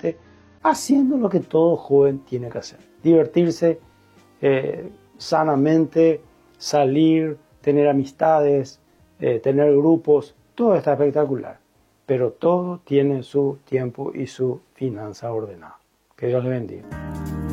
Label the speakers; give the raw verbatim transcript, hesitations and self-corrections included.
Speaker 1: tranquilamente, haciendo lo que todo joven tiene que hacer. Divertirse eh, sanamente, salir, tener amistades, eh, tener grupos, todo está espectacular. Pero todo tiene su tiempo y su finanza ordenada. Que Dios le bendiga.